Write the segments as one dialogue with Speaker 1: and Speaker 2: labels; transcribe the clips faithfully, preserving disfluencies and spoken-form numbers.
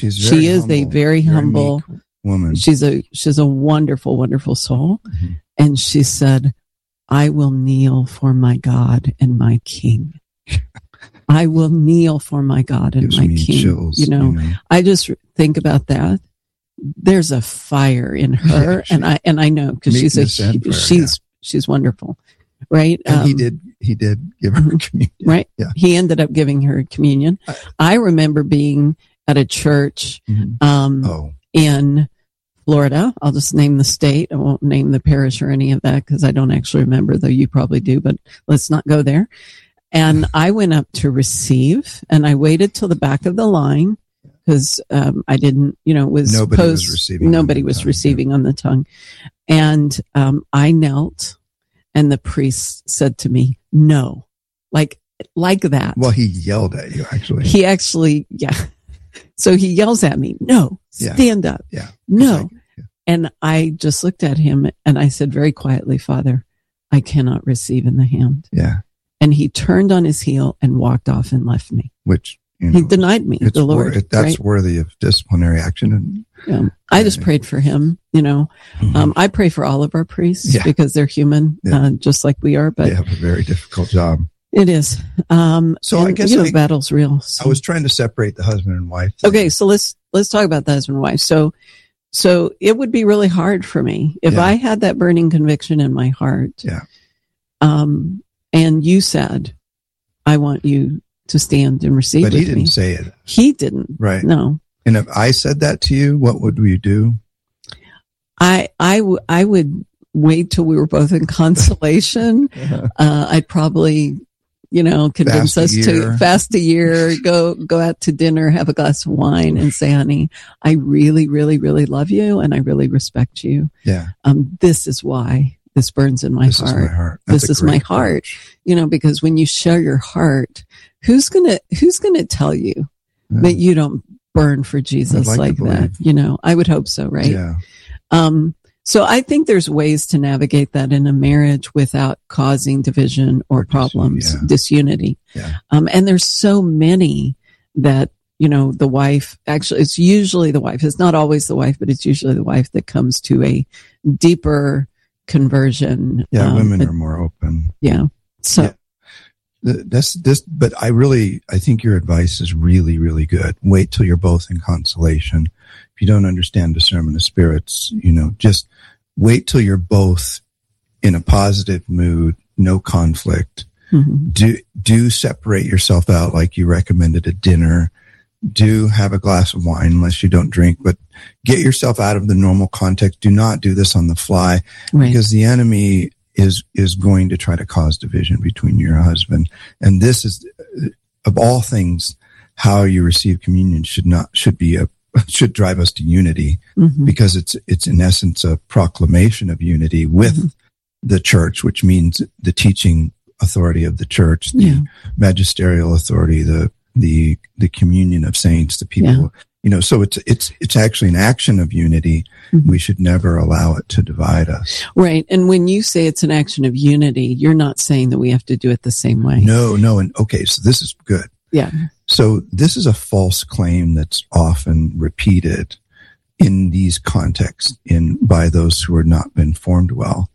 Speaker 1: she's very
Speaker 2: she is
Speaker 1: humble,
Speaker 2: a very, very humble
Speaker 1: woman.
Speaker 2: She's a she's a wonderful, wonderful soul.
Speaker 1: Mm-hmm.
Speaker 2: And she said, I will kneel for my God and my King. I will kneel for my God and
Speaker 1: Gives
Speaker 2: my
Speaker 1: me
Speaker 2: King.
Speaker 1: chills,
Speaker 2: you know,
Speaker 1: you know,
Speaker 2: I just think about that. There's a fire in her,
Speaker 1: yeah, she,
Speaker 2: and I and I know because she's a
Speaker 1: fire,
Speaker 2: she's
Speaker 1: yeah.
Speaker 2: she's wonderful, right?
Speaker 1: And
Speaker 2: um,
Speaker 1: he did he did give her communion,
Speaker 2: right?
Speaker 1: Yeah,
Speaker 2: he ended up giving her communion. I, I remember being at a church
Speaker 1: mm-hmm.
Speaker 2: um,
Speaker 1: oh.
Speaker 2: in Florida. I'll just name the state. I won't name the parish or any of that because I don't actually remember, though you probably do. But let's not go there. And I went up to receive, and I waited till the back of the line. Because um, I didn't, you know, it was
Speaker 1: nobody
Speaker 2: post,
Speaker 1: was receiving.
Speaker 2: Nobody was
Speaker 1: tongue,
Speaker 2: receiving
Speaker 1: yeah.
Speaker 2: on the tongue, and um, I knelt, and the priest said to me, "No," like like that.
Speaker 1: Well, he yelled at you. Actually,
Speaker 2: he actually, yeah. So he yells at me, "No, stand
Speaker 1: yeah.
Speaker 2: up,
Speaker 1: yeah,
Speaker 2: no."
Speaker 1: like, yeah.
Speaker 2: And I just looked at him, and I said very quietly, "Father, I cannot receive in the hand."
Speaker 1: Yeah.
Speaker 2: And he turned on his heel and walked off and left me.
Speaker 1: Which. You know,
Speaker 2: he denied me, the Lord.
Speaker 1: Wor- that's
Speaker 2: right?
Speaker 1: worthy of disciplinary action. And,
Speaker 2: yeah. I just prayed for him, you know. Mm-hmm. Um, I pray for all of our priests yeah. because they're human, yeah. uh, just like we are. But
Speaker 1: they have a very difficult job.
Speaker 2: It is. Um,
Speaker 1: so
Speaker 2: and,
Speaker 1: I guess
Speaker 2: you know,
Speaker 1: I,
Speaker 2: battle's real. So.
Speaker 1: I was trying to separate the husband and wife.
Speaker 2: Okay, so let's let's talk about the husband and wife. So, so it would be really hard for me if yeah. I had that burning conviction in my heart.
Speaker 1: Yeah.
Speaker 2: Um, and you said, "I want you to stand and receive."
Speaker 1: But he didn't
Speaker 2: me.
Speaker 1: say it.
Speaker 2: He didn't.
Speaker 1: Right.
Speaker 2: No.
Speaker 1: And if I said that to you, what would you do?
Speaker 2: I I, w- I would wait till we were both in consolation. uh-huh. uh, I'd probably, you know, convince
Speaker 1: fast
Speaker 2: us to fast a year, go go out to dinner, have a glass of wine, and say, "Honey, I really, really, really love you, and I really respect you.
Speaker 1: Yeah.
Speaker 2: Um, this is why this burns in my
Speaker 1: this
Speaker 2: heart.
Speaker 1: Is my heart.
Speaker 2: This is my heart. Approach. You know, because when you share your heart, who's gonna who's gonna tell you yeah. that you don't burn for Jesus
Speaker 1: like,
Speaker 2: like that? You know, I would hope so, right?
Speaker 1: Yeah.
Speaker 2: Um, so I think there's ways to navigate that in a marriage without causing division or, or problems, yeah. disunity.
Speaker 1: Yeah.
Speaker 2: Um, and there's so many that, you know, the wife, actually, it's usually the wife. It's not always the wife, but it's usually the wife that comes to a deeper conversion.
Speaker 1: Yeah.
Speaker 2: Um,
Speaker 1: women
Speaker 2: but,
Speaker 1: are more open.
Speaker 2: Yeah. So.
Speaker 1: Yeah. That's this, but I really, I think your advice is really, really good. Wait till you're both in consolation. If you don't understand discernment of spirits, you know, just wait till you're both in a positive mood, no conflict. Mm-hmm. Do, do separate yourself out like you recommended at dinner. Do have a glass of wine unless you don't drink, but get yourself out of the normal context. Do not do this on the fly right. because the enemy is is going to try to cause division between your husband. And this is, of all things, how you receive communion should not should be a should drive us to unity mm-hmm. because it's it's in essence a proclamation of unity with mm-hmm. the church, which means the teaching authority of the church, the yeah. magisterial authority, the the the communion of saints, the people. Yeah. You know, so it's it's it's actually an action of unity. Mm-hmm. We should never allow it to divide us.
Speaker 2: Right. And when you say it's an action of unity, you're not saying that we have to do it the same way.
Speaker 1: No, no. And okay, so this is good.
Speaker 2: Yeah.
Speaker 1: So this is a false claim that's often repeated in these contexts in by those who are not been formed well.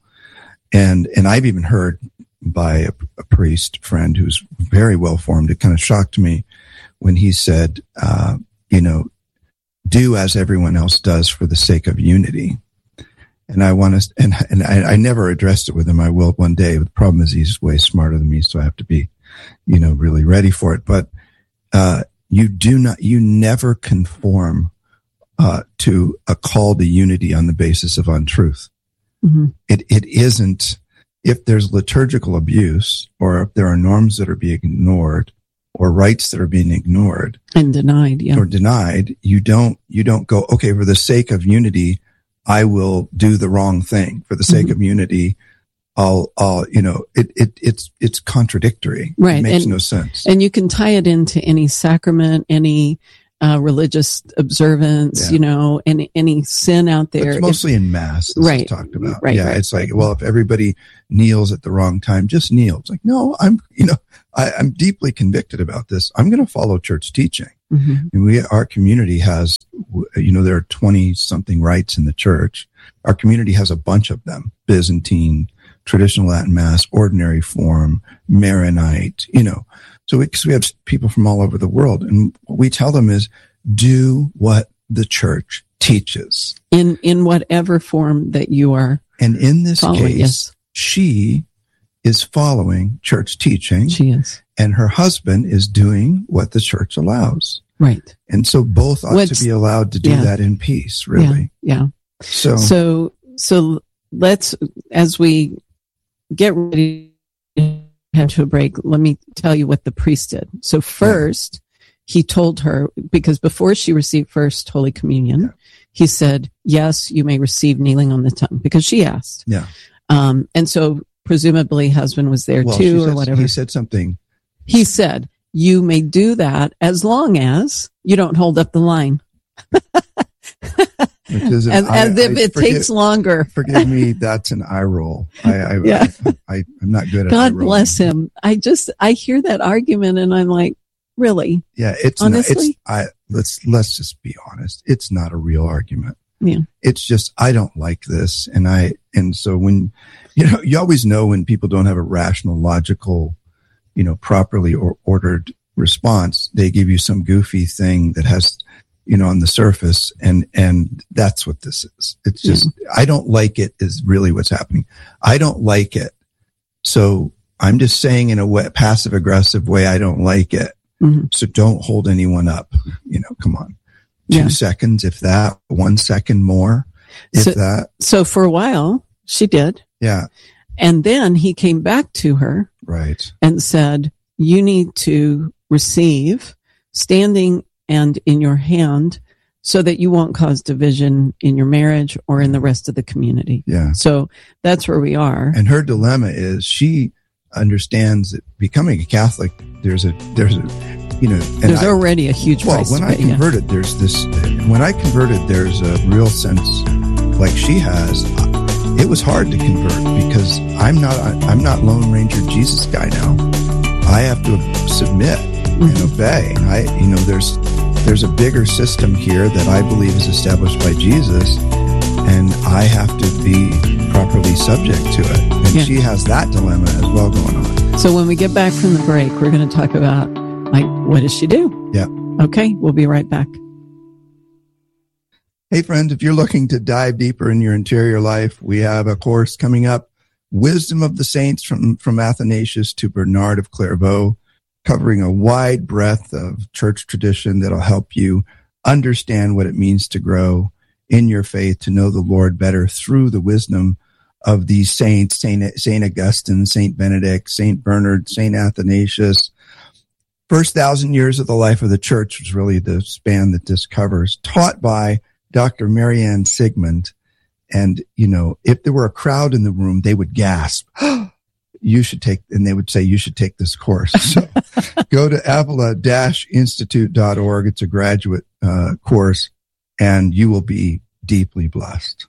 Speaker 1: And and I've even heard by a, a priest friend who's very well formed. It kind of shocked me when he said, uh, you know, do as everyone else does for the sake of unity. And I want to, and, and I, I never addressed it with him. I will one day. The problem is he's way smarter than me, so I have to be, you know, really ready for it. But, uh, you do not, you never conform, uh, to a call to unity on the basis of untruth. Mm-hmm. It, it isn't, if there's liturgical abuse or if there are norms that are being ignored, or rights that are being ignored
Speaker 2: and denied, yeah,
Speaker 1: or denied, you don't, you don't go, okay, for the sake of unity, I will do the wrong thing. For the sake mm-hmm. of unity, I'll, I'll, you know, it, it, it's, it's contradictory.
Speaker 2: Right.
Speaker 1: It makes
Speaker 2: and,
Speaker 1: no sense.
Speaker 2: And you can tie it into any sacrament, any, uh, religious observance, yeah. you know, any, any sin out there.
Speaker 1: It's mostly if, in mass. This
Speaker 2: right.
Speaker 1: is talked about.
Speaker 2: Right.
Speaker 1: Yeah.
Speaker 2: Right,
Speaker 1: it's
Speaker 2: right.
Speaker 1: like, well, if everybody kneels at the wrong time, just kneel. It's like, no, I'm, you know, I, I'm deeply convicted about this. I'm going to follow church teaching.
Speaker 2: Mm-hmm.
Speaker 1: I mean, we, our community has, you know, there are twenty something rites in the church. Our community has a bunch of them: Byzantine, traditional Latin Mass, ordinary form, Maronite, you know. So we, we have people from all over the world. And what we tell them is, do what the church teaches.
Speaker 2: In in whatever form that you are.
Speaker 1: And in this
Speaker 2: following,
Speaker 1: case,
Speaker 2: yes.
Speaker 1: she is following church teaching.
Speaker 2: She is.
Speaker 1: And her husband is doing what the church allows.
Speaker 2: Right.
Speaker 1: And so both ought
Speaker 2: What's,
Speaker 1: to be allowed to do
Speaker 2: yeah.
Speaker 1: that in peace, really.
Speaker 2: Yeah, yeah.
Speaker 1: So,
Speaker 2: so, so let's, as we get ready to head to a break, let me tell you what the priest did. So first, yeah. he told her, because before she received First Holy Communion, yeah. he said, yes, you may receive kneeling on the tongue, because she asked.
Speaker 1: Yeah.
Speaker 2: Um, and so presumably husband was there
Speaker 1: well,
Speaker 2: too, or
Speaker 1: said,
Speaker 2: whatever.
Speaker 1: He said something.
Speaker 2: He said, you may do that as long as you don't hold up the line.
Speaker 1: Which is an,
Speaker 2: as,
Speaker 1: I,
Speaker 2: as if
Speaker 1: I
Speaker 2: it
Speaker 1: forgive,
Speaker 2: takes longer.
Speaker 1: Forgive me, that's an eye roll. I, I,
Speaker 2: yeah.
Speaker 1: I, I, I'm not good at
Speaker 2: God bless him. I just, I hear that argument and I'm like, really?
Speaker 1: Yeah, it's
Speaker 2: honestly.
Speaker 1: Not, it's, I, let's, let's just be honest. It's not a real argument.
Speaker 2: Yeah.
Speaker 1: It's just, I don't like this. And I, and so when, you know, you always know when people don't have a rational, logical, you know, properly or ordered response, they give you some goofy thing that has, you know, on the surface. And, and that's what this is. It's just, yeah. I don't like it is really what's happening. I don't like it. So I'm just saying in a way, passive aggressive way, I don't like it.
Speaker 2: Mm-hmm.
Speaker 1: So don't hold anyone up. You know, come on. Two
Speaker 2: yeah.
Speaker 1: seconds, if that, one second more, if
Speaker 2: so,
Speaker 1: that.
Speaker 2: So for a while, she did.
Speaker 1: Yeah.
Speaker 2: And then he came back to her.
Speaker 1: Right.
Speaker 2: And said, you need to receive standing and in your hand so that you won't cause division in your marriage or in the rest of the community.
Speaker 1: Yeah.
Speaker 2: So that's where we are.
Speaker 1: And her dilemma is she understands that becoming a Catholic, there's a, there's a, you know, and
Speaker 2: there's
Speaker 1: I,
Speaker 2: already a huge
Speaker 1: well,
Speaker 2: price
Speaker 1: when
Speaker 2: to
Speaker 1: I
Speaker 2: pay,
Speaker 1: converted,
Speaker 2: yeah.
Speaker 1: there's this, when I converted, there's a real sense like she has. It was hard to convert because I'm not, I'm not Lone Ranger Jesus guy now. I have to submit mm-hmm. and obey. I, you know, there's, there's a bigger system here that I believe is established by Jesus, and I have to be properly subject to it. And yeah. she has that dilemma as well going on.
Speaker 2: So when we get back from the break, we're going to talk about, like, what does she do?
Speaker 1: Yeah.
Speaker 2: Okay. We'll be right back.
Speaker 1: Hey, friends, if you're looking to dive deeper in your interior life, we have a course coming up, Wisdom of the Saints, from, from Athanasius to Bernard of Clairvaux, covering a wide breadth of church tradition that'll help you understand what it means to grow in your faith, to know the Lord better through the wisdom of these saints, Saint, Saint Augustine, Saint Benedict, Saint Bernard, Saint Athanasius. First thousand years of the life of the church was really the span that this covers, taught by Doctor Marianne Sigmund. And, you know, if there were a crowd in the room, they would gasp, oh, you should take, and they would say, you should take this course. So go to avila dash institute dot org. It's a graduate uh, course, and you will be deeply blessed.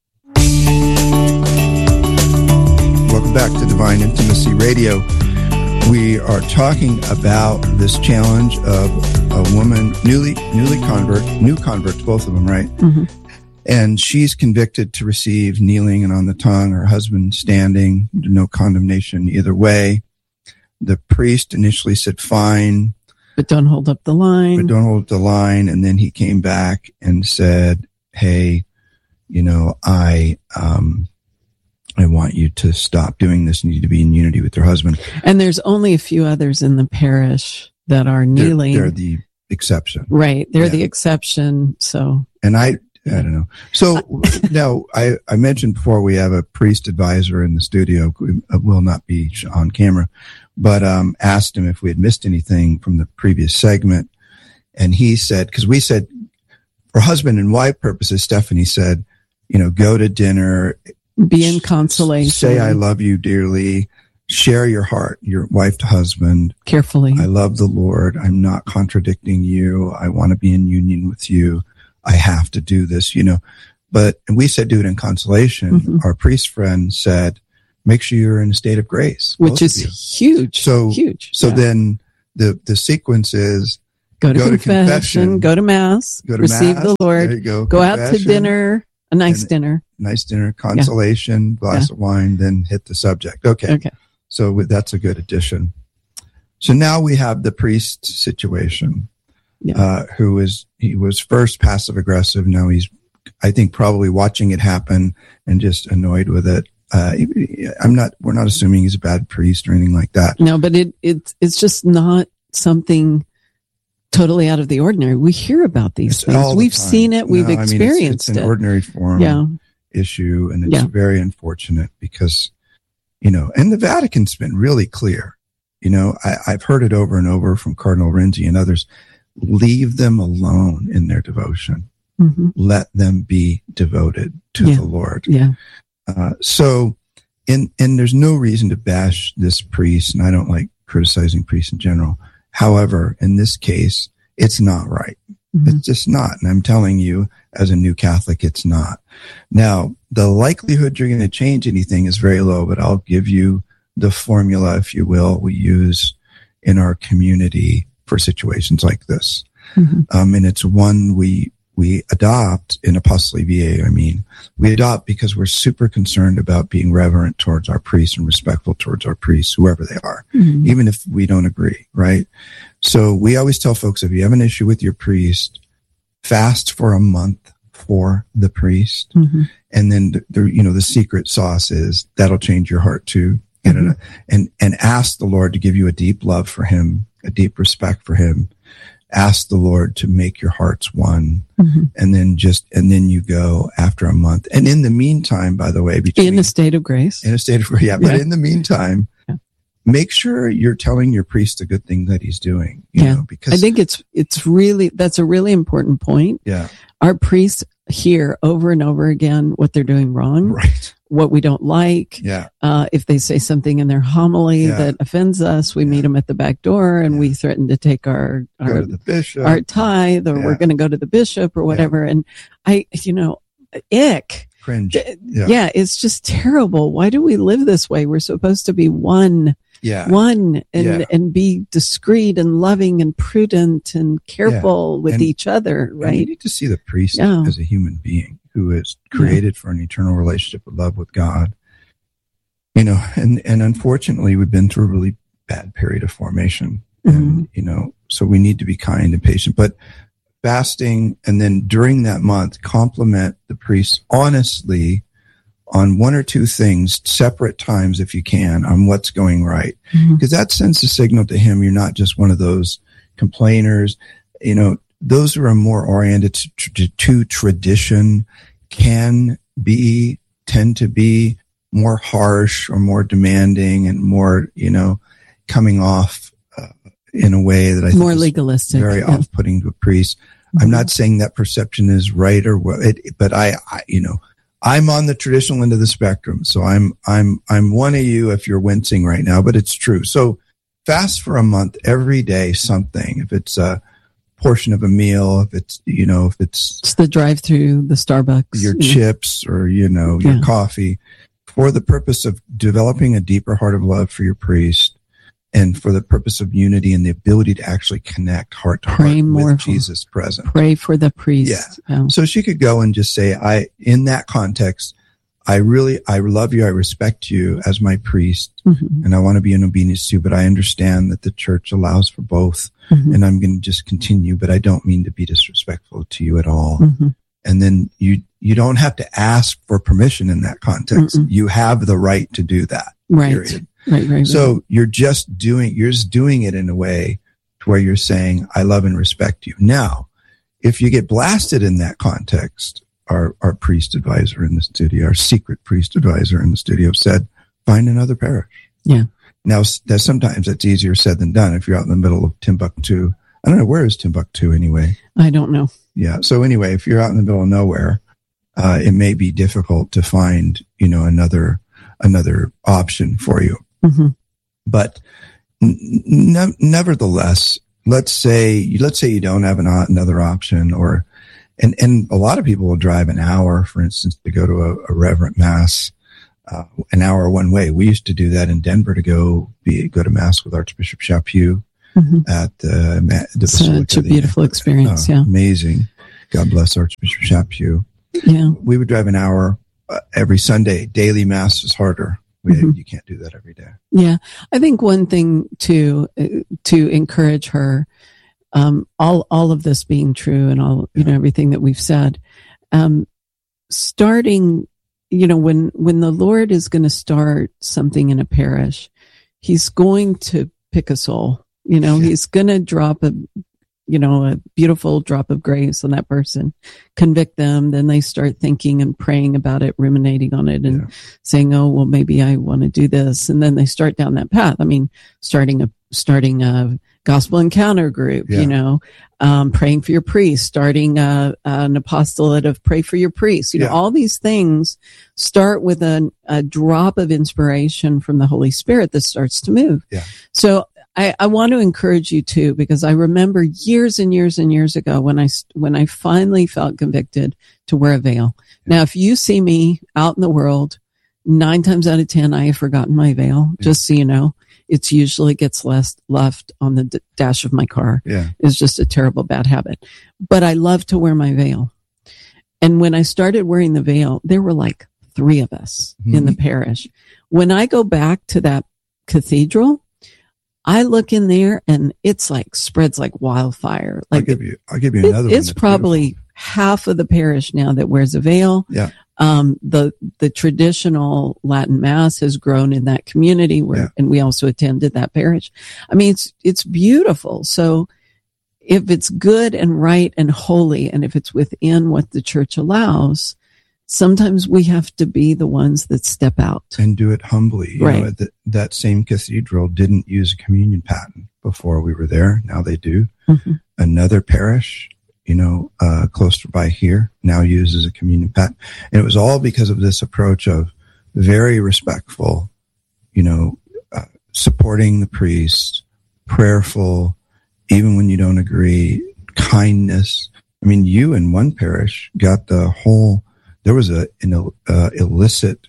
Speaker 1: Welcome back to Divine Intimacy Radio. We are talking about this challenge of a woman, newly newly convert, new converts, both of them, right?
Speaker 2: Mm-hmm.
Speaker 1: And she's convicted to receive kneeling and on the tongue, her husband standing, no condemnation either way. The priest initially said, fine.
Speaker 2: But don't hold up the line.
Speaker 1: But don't hold up the line. And then he came back and said, hey, you know, I, um, I want you to stop doing this. You need to be in unity with your husband.
Speaker 2: And there's only a few others in the parish that are kneeling.
Speaker 1: They're, they're the exception.
Speaker 2: Right. They're
Speaker 1: yeah.
Speaker 2: the exception. So.
Speaker 1: And I, I don't know. So now I, I mentioned before we have a priest advisor in the studio, will not be on camera, but, um, asked him if we had missed anything from the previous segment. And he said, cause we said for husband and wife purposes, Stephanie said, you know, go to dinner,
Speaker 2: be in consolation,
Speaker 1: say, I love you dearly, share your heart, your wife to husband
Speaker 2: carefully.
Speaker 1: I love the Lord. I'm not contradicting you. I want to be in union with you. I have to do this, you know, but, and we said, do it in consolation. Mm-hmm. Our priest friend said, make sure you're in a state of grace,
Speaker 2: which is huge.
Speaker 1: So
Speaker 2: huge.
Speaker 1: So
Speaker 2: yeah.
Speaker 1: then the, the sequence is
Speaker 2: Go to
Speaker 1: Go to
Speaker 2: confession,
Speaker 1: confession.
Speaker 2: go to mass,
Speaker 1: Go to
Speaker 2: receive
Speaker 1: mass.
Speaker 2: the Lord,
Speaker 1: There you go.
Speaker 2: go out to
Speaker 1: Confession,
Speaker 2: dinner, a nice
Speaker 1: and-
Speaker 2: dinner.
Speaker 1: nice dinner, consolation, glass of wine, then hit the subject. Okay.
Speaker 2: Okay.
Speaker 1: So that's a good addition. So now we have the priest situation,
Speaker 2: Yeah.
Speaker 1: uh, who is, he was first passive aggressive. Now he's, I think, probably watching it happen and just annoyed with it. Uh, I'm not, we're not assuming he's a bad priest or anything like that.
Speaker 2: No, but it, it it's just not something totally out of the ordinary. We hear about these
Speaker 1: It's
Speaker 2: things.
Speaker 1: all the
Speaker 2: We've
Speaker 1: time.
Speaker 2: seen it. We've
Speaker 1: No, I mean, it's-
Speaker 2: experienced
Speaker 1: it's, an
Speaker 2: it.
Speaker 1: ordinary form
Speaker 2: Yeah.
Speaker 1: issue, and it's
Speaker 2: Yeah.
Speaker 1: very unfortunate because, you know, and the Vatican's been really clear. You know, I, I've heard it over and over from Cardinal Renzi and others. Leave them alone in their devotion.
Speaker 2: Mhm.
Speaker 1: Let them be devoted to
Speaker 2: Yeah.
Speaker 1: the Lord.
Speaker 2: Yeah.
Speaker 1: Uh, so, and, and there's no reason to bash this priest, and I don't like criticizing priests in general. However, in this case, it's not right.
Speaker 2: Mhm.
Speaker 1: It's just not. And I'm telling you, as a new Catholic, it's not. Now, the likelihood you're going to change anything is very low, but I'll give you the formula, if you will, we use in our community for situations like this.
Speaker 2: Mhm.
Speaker 1: Um, and it's one we, we adopt in Apostoli V A. I mean, we adopt because we're super concerned about being reverent towards our priests and respectful towards our priests, whoever they are,
Speaker 2: Mhm.
Speaker 1: even if we don't agree, right? So we always tell folks, if you have an issue with your priest, fast for a month for the priest.
Speaker 2: Mhm.
Speaker 1: And then the, the, you know, the secret sauce is that'll change your heart too.
Speaker 2: Mhm.
Speaker 1: And, and, and ask the Lord to give you a deep love for him, a deep respect for him. Ask the Lord to make your hearts one.
Speaker 2: Mhm.
Speaker 1: And then just, and then you go after a month. And in the meantime, by the way, between
Speaker 2: In a state of grace.
Speaker 1: in a state of, yeah, but
Speaker 2: Yeah.
Speaker 1: in the meantime,
Speaker 2: Yeah.
Speaker 1: make sure you're telling your priest a good thing that he's doing, you
Speaker 2: Yeah.
Speaker 1: know, because
Speaker 2: I think it's it's really that's a really important point.
Speaker 1: yeah,
Speaker 2: Our priests hear over and over again what they're doing wrong,
Speaker 1: right.
Speaker 2: what we don't like.
Speaker 1: Yeah.
Speaker 2: Uh, if they say something in their homily
Speaker 1: Yeah.
Speaker 2: that offends us, we
Speaker 1: Yeah.
Speaker 2: meet them at the back door and
Speaker 1: Yeah.
Speaker 2: we threaten to take our
Speaker 1: Go
Speaker 2: our,
Speaker 1: to the bishop.
Speaker 2: our tithe, or
Speaker 1: Yeah.
Speaker 2: we're going to go to the bishop or whatever. And I, you know, ick.
Speaker 1: Cringe.
Speaker 2: Yeah.
Speaker 1: Yeah.
Speaker 2: It's just terrible. Why do we live this way? We're supposed to be one,
Speaker 1: Yeah.
Speaker 2: one, and
Speaker 1: Yeah.
Speaker 2: and be discreet and loving and prudent and careful with
Speaker 1: And-
Speaker 2: each other,
Speaker 1: And you
Speaker 2: right?
Speaker 1: need to see the priest
Speaker 2: Yeah.
Speaker 1: as a human being who is created for an eternal relationship with love with God. You know, and, and unfortunately we've been through a really bad period of formation. And,
Speaker 2: Mhm.
Speaker 1: you know, so we need to be kind and patient, but fasting. And then during that month, compliment the priest honestly on one or two things, separate times if you can, on what's going right.
Speaker 2: Mhm.
Speaker 1: Because that sends a signal to him. You're not just one of those complainers. You know, those who are more oriented to, to, to tradition can be, tend to be more harsh or more demanding and more, you know, coming off uh, in a way that I think
Speaker 2: More
Speaker 1: is
Speaker 2: legalistic.
Speaker 1: very
Speaker 2: yeah.
Speaker 1: off-putting to a priest. I'm not saying that perception is right or what, it, but I, I, you know, I'm on the traditional end of the spectrum. So I'm, I'm, I'm one of you if you're wincing right now, but it's true. So fast for a month, every day, something, if it's a portion of a meal, if it's, you know, if it's
Speaker 2: It's the drive through the Starbucks.
Speaker 1: your
Speaker 2: you know.
Speaker 1: chips or, you know, your
Speaker 2: Yeah.
Speaker 1: coffee, for the purpose of developing a deeper heart of love for your priest and for the purpose of unity and the ability to actually connect heart to
Speaker 2: Pray
Speaker 1: heart
Speaker 2: more
Speaker 1: with
Speaker 2: for-
Speaker 1: Jesus present.
Speaker 2: Pray for the priest. Yeah.
Speaker 1: So she could go and just say, I, in that context, I really, I love you. I respect you as my priest
Speaker 2: Mhm.
Speaker 1: and I want to be in obedience to you, but I understand that the church allows for both
Speaker 2: Mhm.
Speaker 1: and I'm going to just continue, but I don't mean to be disrespectful to you at all.
Speaker 2: Mhm.
Speaker 1: And then you, you don't have to ask for permission in that context.
Speaker 2: Mm-mm.
Speaker 1: You have the right to do that.
Speaker 2: Right.
Speaker 1: Period.
Speaker 2: Right. Right. Right.
Speaker 1: So you're just doing, you're just doing it in a way to where you're saying, I love and respect you. Now, if you get blasted in that context, our, our priest advisor in the studio, our secret priest advisor in the studio said, find another parish.
Speaker 2: Yeah.
Speaker 1: Now, that sometimes that's easier said than done. If you're out in the middle of Timbuktu, I don't know, where is Timbuktu anyway?
Speaker 2: I don't know.
Speaker 1: Yeah. So anyway, if you're out in the middle of nowhere, uh, it may be difficult to find, you know, another, another option for you.
Speaker 2: Mm-hmm.
Speaker 1: But n- n- nevertheless, let's say, let's say you don't have an, another option or, and, and a lot of people will drive an hour, for instance, to go to a, a reverent mass, uh, an hour one way. We used to do that in Denver to go be, go to mass with Archbishop Chaput. mm-hmm. at uh, the Basilica.
Speaker 2: Such a beautiful the, experience, uh, yeah.
Speaker 1: Amazing. God bless Archbishop Chaput.
Speaker 2: Yeah.
Speaker 1: We would drive an hour uh, every Sunday. Daily Mass is harder. We, mm-hmm. You can't do that every day.
Speaker 2: Yeah. I think one thing to, uh, to encourage her, um, all, all of this being true and all, yeah. you know, everything that we've said, um, starting, you know, when, when the Lord is going to start something in a parish, he's going to pick a soul, you know, yeah. he's going to drop a, you know, a beautiful drop of grace on that person, convict them. Then they start thinking and praying about it, ruminating on it and yeah. saying, oh, well, maybe I want to do this. And then they start down that path. I mean, starting a, starting a gospel encounter group, yeah. you know, um, praying for your priest, starting a, an apostolate of pray for your priest. You yeah. know, all these things start with a, a drop of inspiration from the Holy Spirit that starts to move.
Speaker 1: Yeah.
Speaker 2: So I, I want to encourage you too, because I remember years and years and years ago when I, when I finally felt convicted to wear a veil. Yeah. Now, if you see me out in the world, nine times out of ten, I have forgotten my veil, yeah. just so you know. It's usually gets left, left on the d- dash of my car.
Speaker 1: Yeah.
Speaker 2: It's just a terrible bad habit. But I love to wear my veil. And when I started wearing the veil, there were like three of us mm-hmm. in the parish. When I go back to that cathedral, I look in there and it's like spreads like wildfire. Like
Speaker 1: I'll give you, I'll give you
Speaker 2: it,
Speaker 1: another
Speaker 2: it's
Speaker 1: one. It's
Speaker 2: probably
Speaker 1: beautiful.
Speaker 2: Half of the parish now that wears a veil.
Speaker 1: Yeah.
Speaker 2: Um, the, the traditional Latin Mass has grown in that community where, yeah. and we also attended that parish. I mean, it's, it's beautiful. So if it's good and right and holy, and if it's within what the church allows, sometimes we have to be the ones that step out
Speaker 1: and do it humbly. You
Speaker 2: right.
Speaker 1: know, that, that same cathedral didn't use a communion paten before we were there. Now they do.
Speaker 2: Mm-hmm. Another
Speaker 1: parish, you know, uh, close by here now uses a communion paten. And it was all because of this approach of very respectful, you know, uh, supporting the priest, prayerful, even when you don't agree, kindness. I mean, you in one parish got the whole, there was a, an uh, illicit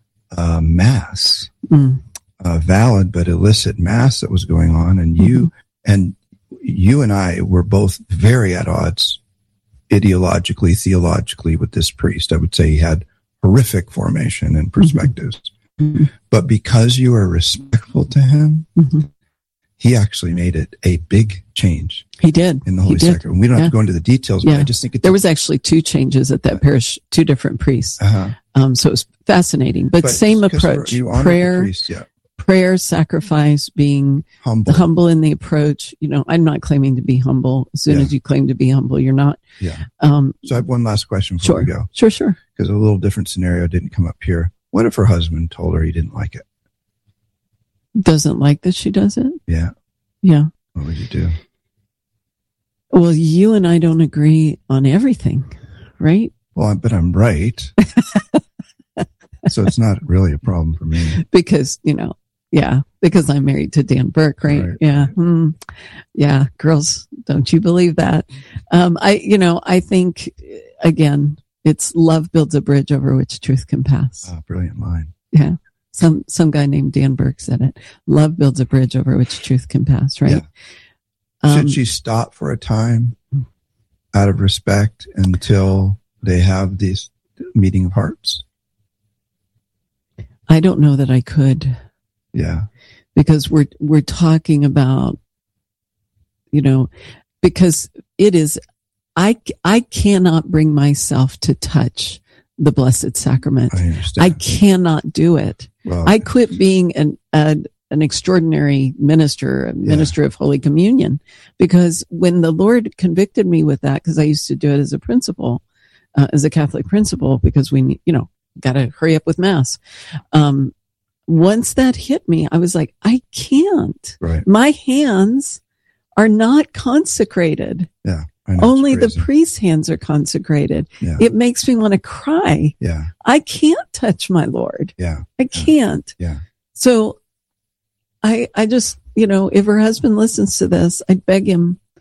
Speaker 1: uh, mass,
Speaker 2: mm.
Speaker 1: uh, valid but illicit mass that was going on. And you, mm-hmm. and you and I were both very at odds ideologically, theologically with this priest. I would say he had horrific formation and perspectives.
Speaker 2: Mm-hmm.
Speaker 1: But because you were respectful to him,
Speaker 2: mm-hmm.
Speaker 1: he actually made it a big change.
Speaker 2: He did.
Speaker 1: In the Holy Sacrament. We don't
Speaker 2: yeah.
Speaker 1: have to go into the details,
Speaker 2: yeah.
Speaker 1: but I just think it
Speaker 2: there was actually two changes at that parish, two different priests.
Speaker 1: Uh-huh.
Speaker 2: Um, so it was fascinating, but, but same approach. Prayer,
Speaker 1: priest, yeah.
Speaker 2: prayer, sacrifice, being
Speaker 1: humble.
Speaker 2: humble in the approach. You know, I'm not claiming to be humble. As soon
Speaker 1: yeah.
Speaker 2: as you claim to be humble, you're not.
Speaker 1: Yeah.
Speaker 2: Um,
Speaker 1: so I have one last question before
Speaker 2: sure,
Speaker 1: we go.
Speaker 2: Sure, sure.
Speaker 1: Because a little different scenario didn't come up here. What if her husband told her he didn't like it?
Speaker 2: Doesn't like that she does it?
Speaker 1: Yeah.
Speaker 2: Yeah.
Speaker 1: What would you do?
Speaker 2: Well, you and I don't agree on everything, right?
Speaker 1: Well, but I'm right. So it's not really a problem for me.
Speaker 2: Because, you know, yeah, because I'm married to Dan Burke, right?
Speaker 1: right.
Speaker 2: Yeah. Mm, yeah. Girls, don't you believe that? Um, I, you know, I think, again, it's love builds a bridge over which truth can pass.
Speaker 1: Oh, brilliant line.
Speaker 2: Yeah. Some, some guy named Dan Burke said it. Love builds a bridge over which truth can pass, right?
Speaker 1: Yeah. Should um, she stop for a time out of respect until they have this meeting of hearts?
Speaker 2: I don't know that I could.
Speaker 1: Yeah.
Speaker 2: Because we're, we're talking about, you know, because it is, I, I cannot bring myself to touch the Blessed Sacrament.
Speaker 1: I understand.
Speaker 2: I cannot do it.
Speaker 1: Well,
Speaker 2: I quit being an, a, an extraordinary minister, a minister yeah. of Holy Communion, because when the Lord convicted me with that, because I used to do it as a principal, uh, as a Catholic principal, because we, you know, got to hurry up with Mass. Um, once that hit me, I was like, I can't.
Speaker 1: Right.
Speaker 2: My hands are not consecrated.
Speaker 1: Yeah.
Speaker 2: Only the priest's hands are consecrated.
Speaker 1: Yeah.
Speaker 2: It makes me want to cry.
Speaker 1: Yeah.
Speaker 2: I can't touch my Lord.
Speaker 1: Yeah.
Speaker 2: I can't.
Speaker 1: Yeah.
Speaker 2: So I, I just, you know, if her husband listens to this, I'd beg him,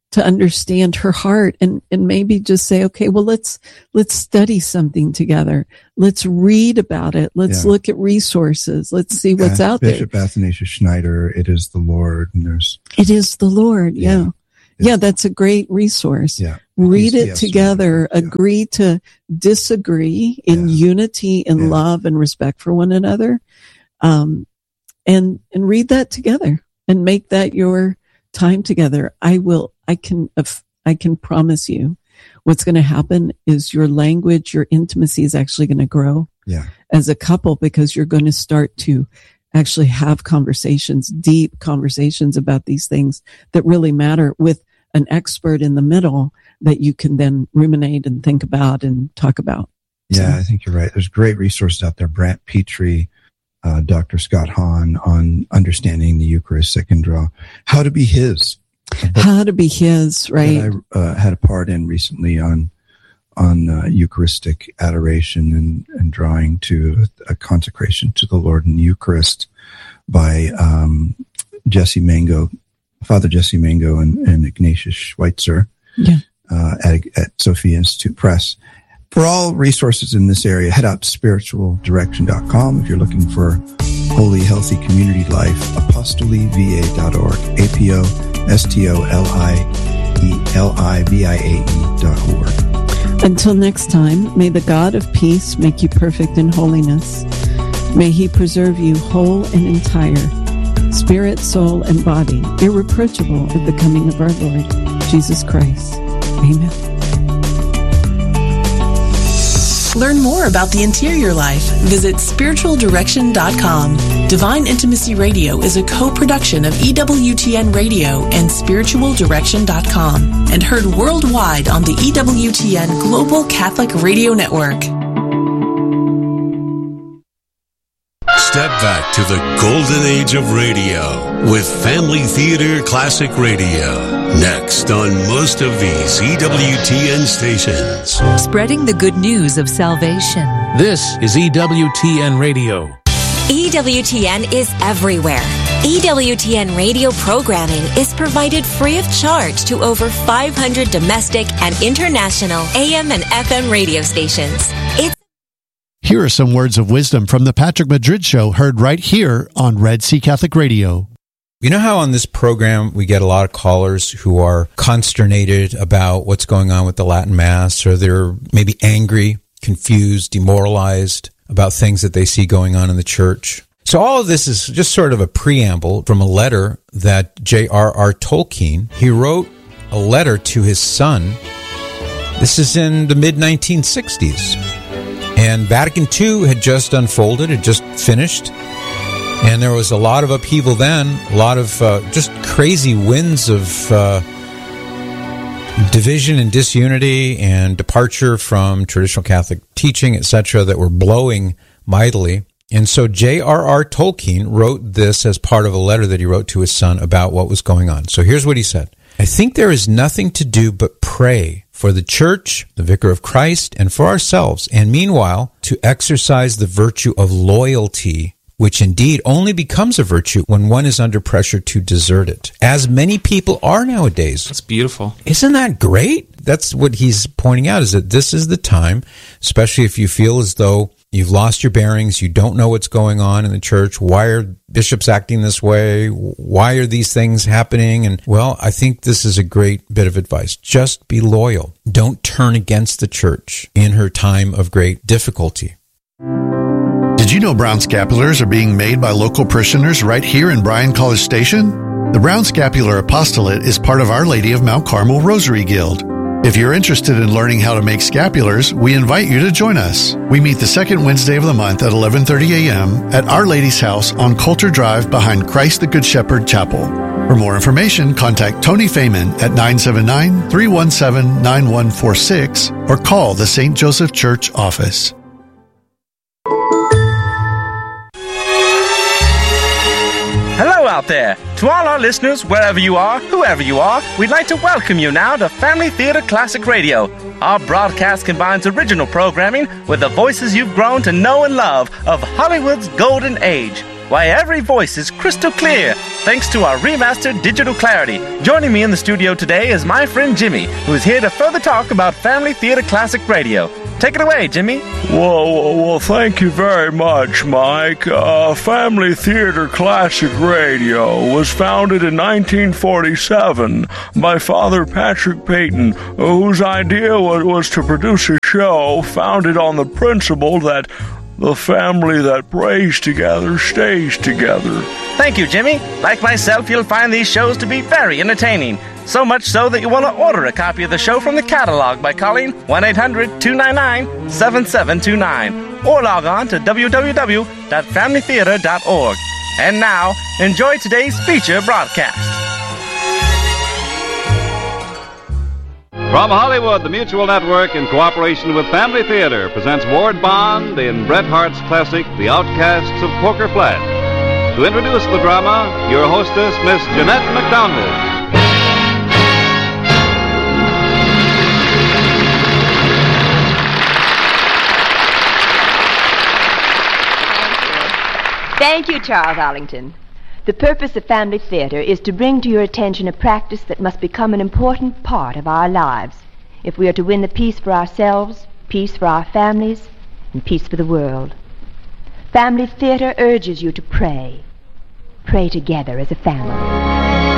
Speaker 2: to understand her heart, and, and maybe just say, okay, well, let's, let's study something together. Let's read about it. Let's yeah. look at resources. Let's see what's
Speaker 1: uh,
Speaker 2: out
Speaker 1: Bishop
Speaker 2: there.
Speaker 1: Bishop Athanasius Schneider, It Is the Lord. And there's,
Speaker 2: It is the Lord. Yeah.
Speaker 1: Yeah,
Speaker 2: yeah that's a great resource.
Speaker 1: Yeah.
Speaker 2: Read it
Speaker 1: yes,
Speaker 2: together,
Speaker 1: yeah.
Speaker 2: agree to disagree in
Speaker 1: Yeah.
Speaker 2: unity and
Speaker 1: Yeah.
Speaker 2: love and respect for one another. Um, and, and read that together and make that your time together. I will, I can, I can promise you what's going to happen is your language, your intimacy is actually going to grow
Speaker 1: Yeah.
Speaker 2: as a couple, because you're going to start to actually have conversations, deep conversations about these things that really matter, with an expert in the middle that you can then ruminate and think about and talk about.
Speaker 1: Yeah,
Speaker 2: So-
Speaker 1: I think you're right. There's great resources out there. Brant Petrie, uh, Doctor Scott Hahn on understanding the Eucharistic and draw how to be his.
Speaker 2: How to be his, right?
Speaker 1: That I uh, had a part in recently on on uh, Eucharistic adoration and, and drawing to a consecration to the Lord in the Eucharist by um, Jesse Mango, Father Jesse Mango and, and Ignatius Schweitzer
Speaker 2: Yeah.
Speaker 1: uh, at, at Sophia Institute Press. For all resources in this area, head out to spiritual direction dot com. If you're looking for holy, healthy community life, apostoli v a dot org, A P O S T O L I E L I V I A E dot org.
Speaker 2: Until next time, may the God of peace make you perfect in holiness. May he preserve you whole and entire, spirit, soul, and body, irreproachable at the coming of our Lord Jesus Christ. Amen.
Speaker 3: Learn more about the interior life. Visit spiritual direction dot com. Divine Intimacy Radio is a co-production of E W T N Radio and spiritual direction dot com, and heard worldwide on the E W T N Global Catholic Radio Network.
Speaker 4: Step back to the golden age of radio with Family Theater Classic Radio. Next on most of these E W T N stations.
Speaker 5: Spreading the good news of salvation.
Speaker 6: This is E W T N Radio.
Speaker 7: E W T N is everywhere. E W T N radio programming is provided free of charge to over five hundred domestic and international A M and F M radio stations. It's
Speaker 8: Here are some words of wisdom from the Patrick Madrid Show, heard right here on Red Sea Catholic Radio.
Speaker 9: You know how on this program we get a lot of callers who are consternated about what's going on with the Latin Mass, or they're maybe angry, confused, demoralized about things that they see going on in the church? So all of this is just sort of a preamble from a letter that J R R Tolkien, he wrote a letter to his son. This is in the mid nineteen sixties. And Vatican Two had just unfolded, had just finished. And there was a lot of upheaval then, a lot of uh, just crazy winds of uh, division and disunity and departure from traditional Catholic teaching, et cetera, that were blowing mightily. And so J R R Tolkien wrote this as part of a letter that he wrote to his son about what was going on. So here's what he said. I think there is nothing to do but pray for the Church, the Vicar of Christ, and for ourselves, and meanwhile to exercise the virtue of loyalty, which indeed only becomes a virtue when one is under pressure to desert it, as many people are nowadays.
Speaker 6: That's beautiful.
Speaker 9: Isn't that great? That's what he's pointing out, is that this is the time, especially if you feel as though you've lost your bearings, you don't know what's going on in the church, why are bishops acting this way, why are these things happening? And, well, I think this is a great bit of advice. Just be loyal. Don't turn against the church in her time of great difficulty.
Speaker 8: Did you know brown scapulars are being made by local parishioners right here in Bryan College Station? The Brown Scapular Apostolate is part of Our Lady of Mount Carmel Rosary Guild. If you're interested in learning how to make scapulars, we invite you to join us. We meet the second Wednesday of the month at eleven thirty a.m. at Our Lady's house on Coulter Drive behind Christ the Good Shepherd Chapel. For more information, contact Tony Feynman at nine seven nine, three one seven, nine one four six or call the Saint Joseph Church office.
Speaker 10: Hello out there. To all our listeners, wherever you are, whoever you are, we'd like to welcome you now to Family Theater Classic Radio. Our broadcast combines original programming with the voices you've grown to know and love of Hollywood's golden age. Why, every voice is crystal clear, thanks to our remastered digital clarity. Joining me in the studio today is my friend Jimmy, who is here to further talk about Family Theater Classic Radio. Take it away, Jimmy.
Speaker 11: Well, well, thank you very much, Mike. Uh, Family Theater Classic Radio was founded in nineteen forty-seven by Father Patrick Peyton, whose idea was, was to produce a show founded on the principle that the family that prays together stays together.
Speaker 10: Thank you, Jimmy. Like myself, you'll find these shows to be very entertaining. So much so that you want to order a copy of the show from the catalog by calling one eight hundred two nine nine seven seven two nine or log on to w w w dot family theater dot org. And now, enjoy today's feature broadcast.
Speaker 12: From Hollywood, the Mutual Network, in cooperation with Family Theater, presents Ward Bond in Bret Hart's classic, The Outcasts of Poker Flat. To introduce the drama, your hostess, Miss Jeanette MacDonald.
Speaker 13: Thank you, Charles Arlington. The purpose of Family Theater is to bring to your attention a practice that must become an important part of our lives if we are to win the peace for ourselves, peace for our families, and peace for the world. Family Theater urges you to pray. Pray together as a family.